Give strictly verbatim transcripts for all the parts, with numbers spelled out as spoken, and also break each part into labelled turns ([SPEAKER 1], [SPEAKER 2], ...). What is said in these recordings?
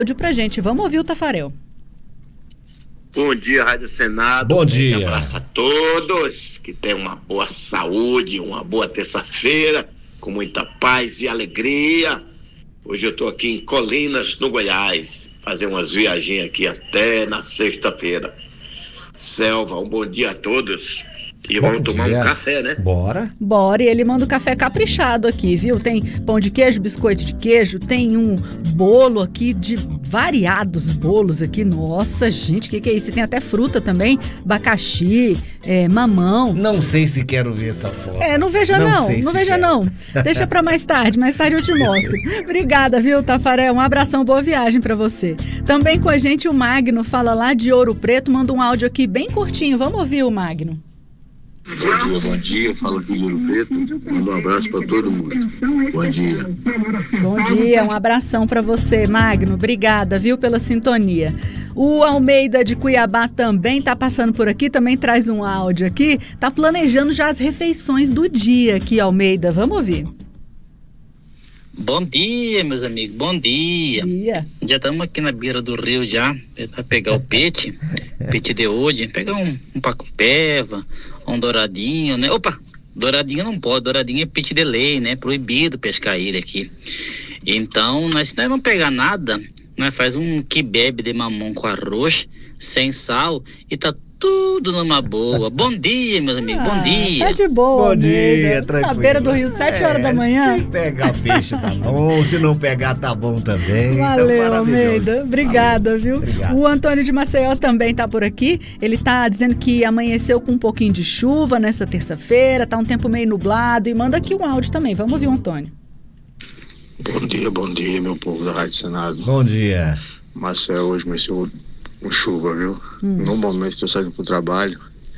[SPEAKER 1] áudio pra gente. Vamos ouvir o Tafarel.
[SPEAKER 2] Bom dia, Rádio Senado.
[SPEAKER 3] Bom dia.
[SPEAKER 2] Um abraço a todos, que tenham uma boa saúde, uma boa terça-feira, com muita paz e alegria. Hoje eu estou aqui em Colinas, no Goiás, fazer umas viagens aqui até na sexta-feira. Selva, um bom dia a todos. E
[SPEAKER 3] Bom
[SPEAKER 2] vamos tomar
[SPEAKER 3] dia.
[SPEAKER 2] um café, né?
[SPEAKER 3] Bora.
[SPEAKER 1] Bora, e ele manda o café caprichado aqui, viu? Tem pão de queijo, biscoito de queijo, tem um bolo aqui de variados bolos aqui. Nossa, gente, o que, que é isso? E tem até fruta também, abacaxi, é, mamão.
[SPEAKER 3] Não sei se quero ver essa foto.
[SPEAKER 1] É, não veja
[SPEAKER 3] Não
[SPEAKER 1] não,
[SPEAKER 3] sei
[SPEAKER 1] não
[SPEAKER 3] se
[SPEAKER 1] veja
[SPEAKER 3] quero.
[SPEAKER 1] não. Deixa pra mais tarde, mais tarde eu te mostro. Obrigada, viu, Tafarel? Um abração, boa viagem pra você. Também com a gente o Magno, fala lá de Ouro Preto, manda um áudio aqui bem curtinho. Vamos ouvir o Magno.
[SPEAKER 4] Bom dia, bom dia. Falo aqui de Ouro Preto. Manda um abraço para todo mundo. Bom dia.
[SPEAKER 1] Bom dia, um abração para você, Magno. Obrigada, viu, pela sintonia. O Almeida de Cuiabá também tá passando por aqui, também traz um áudio aqui. Tá planejando já as refeições do dia aqui, Almeida. Vamos ouvir.
[SPEAKER 5] Bom dia, meus amigos, bom dia.
[SPEAKER 1] dia.
[SPEAKER 5] Já estamos aqui na beira do rio já, para pegar o peixe, peixe de hoje, pegar um, um pacu-peva, um douradinho, né? Opa, douradinho não pode, douradinho é peixe de lei, né? Proibido pescar ele aqui. Então, nós, se nós não pegar nada, nós faz um kebab de mamão com arroz, sem sal, e tá tudo numa boa. Bom dia, meus amigos,
[SPEAKER 1] Ah,
[SPEAKER 5] bom dia.
[SPEAKER 1] Tá de boa,
[SPEAKER 3] Bom
[SPEAKER 1] Almeida.
[SPEAKER 3] dia, tranquilo.
[SPEAKER 1] Na beira do rio, sete horas da manhã.
[SPEAKER 3] Se pegar peixe tá bom, se não pegar tá bom também.
[SPEAKER 1] Valeu,
[SPEAKER 3] Então, maravilhoso.
[SPEAKER 1] Almeida. Obrigada,
[SPEAKER 3] Valeu.
[SPEAKER 1] viu?
[SPEAKER 3] Obrigado.
[SPEAKER 1] O Antônio de Maceió também tá por aqui. Ele tá dizendo que amanheceu com um pouquinho de chuva nessa terça-feira, tá um tempo meio nublado e manda aqui um áudio também. Vamos ouvir o Antônio.
[SPEAKER 4] Bom dia, bom dia, meu povo da Rádio Senado.
[SPEAKER 3] Bom dia.
[SPEAKER 4] Marcel, hoje amanheceu com chuva, viu?
[SPEAKER 1] Hum.
[SPEAKER 4] No momento estou saindo pro trabalho.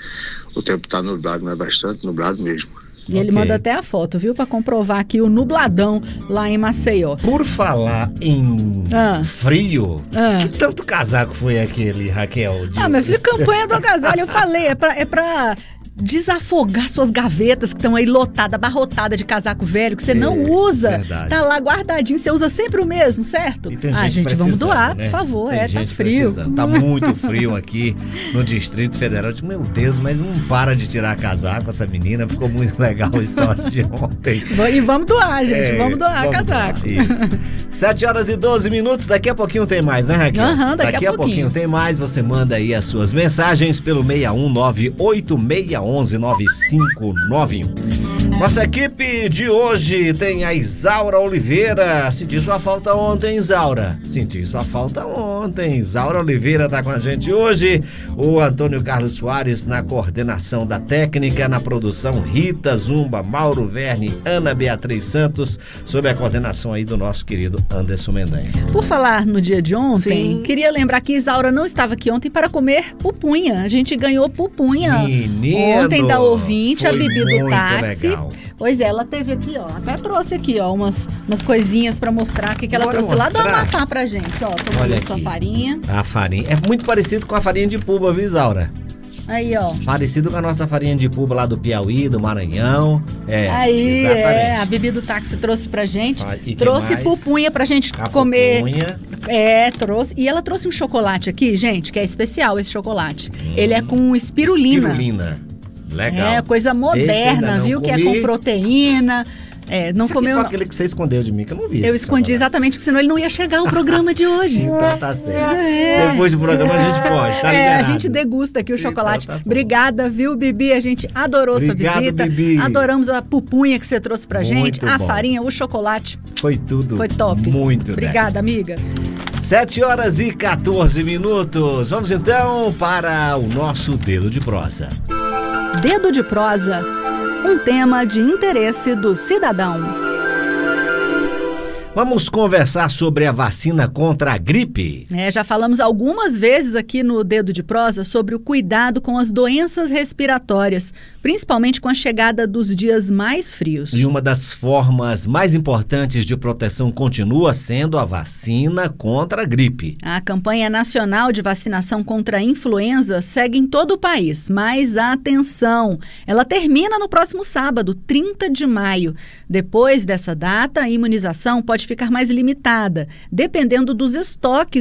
[SPEAKER 4] O tempo tá nublado, mas bastante nublado mesmo.
[SPEAKER 1] E ele
[SPEAKER 3] Ok.
[SPEAKER 1] manda até a foto, viu? Pra comprovar aqui o nubladão lá em Maceió.
[SPEAKER 3] Por falar em
[SPEAKER 1] Ah.
[SPEAKER 3] frio,
[SPEAKER 1] Ah.
[SPEAKER 3] que tanto casaco foi aquele, Raquel? De...
[SPEAKER 1] Ah, meu filho, campanha do agasalho, eu falei, é pra, é pra desafogar suas gavetas que estão aí lotadas, abarrotadas de casaco velho, que você
[SPEAKER 3] É,
[SPEAKER 1] não usa.
[SPEAKER 3] verdade.
[SPEAKER 1] Tá lá guardadinho, você usa sempre o mesmo, certo?
[SPEAKER 3] E tem
[SPEAKER 1] ah,
[SPEAKER 3] gente
[SPEAKER 1] gente, vamos
[SPEAKER 3] precisando,
[SPEAKER 1] doar,
[SPEAKER 3] né?
[SPEAKER 1] por favor,
[SPEAKER 3] Tem
[SPEAKER 1] é, tá
[SPEAKER 3] gente
[SPEAKER 1] frio.
[SPEAKER 3] precisando. Tá muito frio aqui no Distrito Federal. Eu digo, meu Deus, mas não para de tirar casaco essa menina. Ficou muito legal a história de ontem.
[SPEAKER 1] E vamos doar, gente,
[SPEAKER 3] É,
[SPEAKER 1] vamos doar
[SPEAKER 3] vamos
[SPEAKER 1] casaco.
[SPEAKER 3] doar, isso. sete horas e doze minutos, daqui a pouquinho tem mais, né, Raquel?
[SPEAKER 1] Aham, daqui a
[SPEAKER 3] a pouquinho
[SPEAKER 1] pouquinho.
[SPEAKER 3] tem mais, você manda aí as suas mensagens pelo seis um nove oito seis um um nove cinco nove um. Nossa equipe de hoje tem a Isaura Oliveira. Senti sua falta ontem, Isaura. Senti sua falta ontem. Isaura Oliveira tá com a gente hoje. O Antônio Carlos Soares na coordenação da técnica, na produção Rita Zumba, Mauro Verne, Ana Beatriz Santos, sob a coordenação aí do nosso querido Anderson Mendanha.
[SPEAKER 1] Por falar no dia de ontem,
[SPEAKER 3] Sim.
[SPEAKER 1] queria lembrar que Isaura não estava aqui ontem para comer pupunha. A gente ganhou pupunha
[SPEAKER 3] Menino,
[SPEAKER 1] ontem da ouvinte, a
[SPEAKER 3] foi
[SPEAKER 1] Bibi do
[SPEAKER 3] muito
[SPEAKER 1] táxi.
[SPEAKER 3] legal.
[SPEAKER 1] Pois é, ela teve aqui, ó. Até trouxe aqui, ó, umas, umas coisinhas para mostrar o que, que ela
[SPEAKER 3] Bora
[SPEAKER 1] trouxe lá do
[SPEAKER 3] mostrar?
[SPEAKER 1] Amapá pra gente, ó. Toma
[SPEAKER 3] Olha
[SPEAKER 1] aí a sua
[SPEAKER 3] aqui.
[SPEAKER 1] farinha.
[SPEAKER 3] A farinha é muito parecido com a farinha de puba, viu, Isaura?
[SPEAKER 1] Aí, ó.
[SPEAKER 3] Parecido com a nossa farinha de puba lá do Piauí, do Maranhão. É,
[SPEAKER 1] Aí,
[SPEAKER 3] exatamente.
[SPEAKER 1] é, a Bibi do táxi trouxe pra gente.
[SPEAKER 3] Ah, e que
[SPEAKER 1] trouxe
[SPEAKER 3] mais?
[SPEAKER 1] pupunha pra gente
[SPEAKER 3] A
[SPEAKER 1] comer.
[SPEAKER 3] pupunha.
[SPEAKER 1] É, trouxe. E ela trouxe um chocolate aqui, gente, que é especial esse chocolate. Ele é com espirulina.
[SPEAKER 3] Espirulina. Legal.
[SPEAKER 1] É, coisa
[SPEAKER 3] Esse
[SPEAKER 1] moderna,
[SPEAKER 3] ainda não
[SPEAKER 1] viu? Que é
[SPEAKER 3] comi.
[SPEAKER 1] com proteína. É, não
[SPEAKER 3] Isso aqui
[SPEAKER 1] comeu.
[SPEAKER 3] foi
[SPEAKER 1] Não.
[SPEAKER 3] aquele que você escondeu de mim, que eu não vi.
[SPEAKER 1] Eu
[SPEAKER 3] esse
[SPEAKER 1] escondi
[SPEAKER 3] chocolate.
[SPEAKER 1] exatamente, porque senão ele não ia chegar ao programa de hoje.
[SPEAKER 3] Então tá certo.
[SPEAKER 1] É.
[SPEAKER 3] Depois do programa a gente pode, tá
[SPEAKER 1] É,
[SPEAKER 3] liberado.
[SPEAKER 1] a gente degusta aqui o
[SPEAKER 3] Então
[SPEAKER 1] chocolate.
[SPEAKER 3] tá bom.
[SPEAKER 1] Obrigada, viu, Bibi? A gente adorou
[SPEAKER 3] Obrigado,
[SPEAKER 1] sua visita.
[SPEAKER 3] Bibi.
[SPEAKER 1] Adoramos a pupunha que você trouxe pra
[SPEAKER 3] Muito
[SPEAKER 1] gente, a
[SPEAKER 3] bom.
[SPEAKER 1] farinha, o chocolate.
[SPEAKER 3] Foi tudo.
[SPEAKER 1] Foi top.
[SPEAKER 3] Muito
[SPEAKER 1] Obrigada,
[SPEAKER 3] dez.
[SPEAKER 1] amiga.
[SPEAKER 3] sete horas e quatorze minutos. Vamos então para o nosso Dedo de Prosa.
[SPEAKER 1] Dedo de prosa, um tema de interesse do cidadão.
[SPEAKER 3] Vamos conversar sobre a vacina contra a gripe.
[SPEAKER 1] É, já falamos algumas vezes aqui no Dedo de Prosa sobre o cuidado com as doenças respiratórias, principalmente com a chegada dos dias mais frios.
[SPEAKER 3] E uma das formas mais importantes de proteção continua sendo a vacina contra a gripe.
[SPEAKER 1] A campanha nacional de vacinação contra a influenza segue em todo o país, mas atenção, ela termina no próximo sábado, trinta de maio. Depois dessa data, a imunização pode pode ficar mais limitada, dependendo dos estoques